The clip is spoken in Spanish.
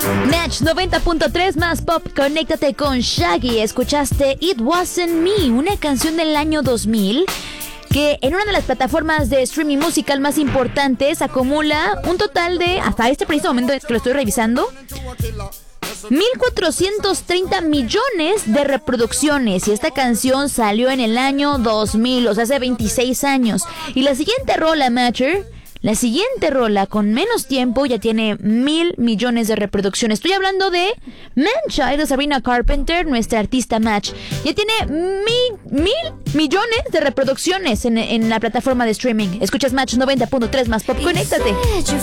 Match 90.3 más pop, conéctate con Shaggy. Escuchaste It Wasn't Me, una canción del año 2000 que en una de las plataformas de streaming musical más importantes acumula un total de, hasta este preciso momento es que lo estoy revisando, 1,430 millones de reproducciones. Y esta canción salió en el año 2000, o sea, hace 26 años. Y la siguiente rola, Matcher, la siguiente rola con menos tiempo ya tiene 1,000 millones de reproducciones. Estoy hablando de Man-Child de Sabrina Carpenter, nuestra artista Match. Ya tiene 1,000 millones de reproducciones en la plataforma de streaming. Escuchas Match 90.3 más pop, conéctate.